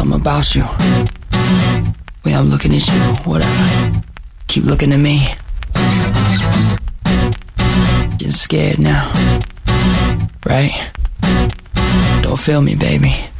something about you. Way I'm looking at you, whatever. Keep looking at me. Getting scared now, right? Don't feel me, baby.